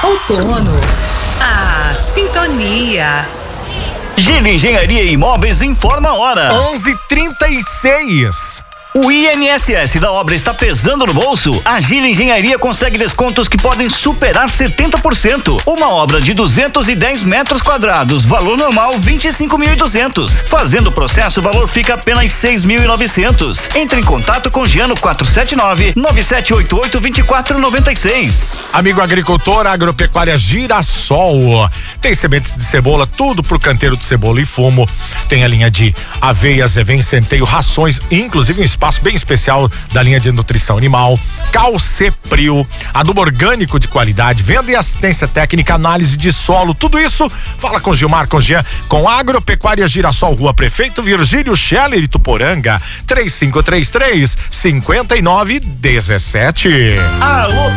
outono. A sintonia. Gili Engenharia e Imóveis informa a hora. 11:36. O INSS da obra está pesando no bolso? A Gili Engenharia consegue descontos que podem superar 70%. Uma obra de 210 metros quadrados, valor normal 25.200. Fazendo o processo, o valor fica apenas 6.900. Entre em contato com Giano 479-9788-2496. Amigo agricultor, Agropecuária Girassol. Tem sementes de cebola, tudo pro canteiro de cebola e fumo. Tem a linha de aveias, vem centeio, rações, inclusive um espaço bem especial da linha de nutrição animal. Calcepril, adubo orgânico de qualidade, venda e assistência técnica, análise de solo, tudo isso. Fala com Gilmar, com Jean, com Agropecuária Girassol, Rua Prefeito Virgílio Scheller, Ituporanga, 3533-5917. Alô